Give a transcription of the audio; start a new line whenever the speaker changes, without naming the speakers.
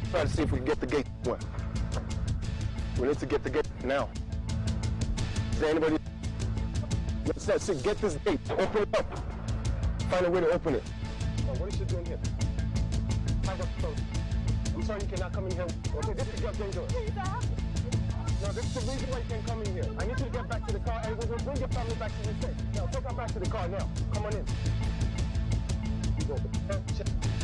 Try to see if we can get the gate one. We need to get the gate now. Is there anybody? Let's get this gate. Open it up. Find a way to open it. Oh, what is she doing here? I'm sorry you cannot come in here. Okay, this is just dangerous. No, this is the reason why you can't come in here. I need you to get back to the car and we'll bring your family back to the state. Now, take her back to the car now. Come on in. You go.